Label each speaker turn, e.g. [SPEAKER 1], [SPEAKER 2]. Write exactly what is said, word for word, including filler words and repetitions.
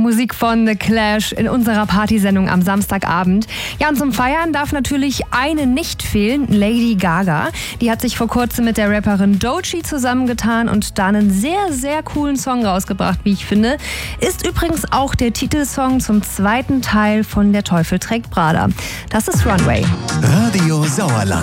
[SPEAKER 1] Musik von The Clash in unserer Partysendung am Samstagabend. Ja, und zum Feiern darf natürlich eine nicht fehlen, Lady Gaga. Die hat sich vor kurzem mit der Rapperin Doechii zusammengetan und da einen sehr, sehr coolen Song rausgebracht, wie ich finde. Ist übrigens auch der Titelsong zum zweiten Teil von Der Teufel trägt Prada. Das ist Runway.
[SPEAKER 2] Radio Sauerland.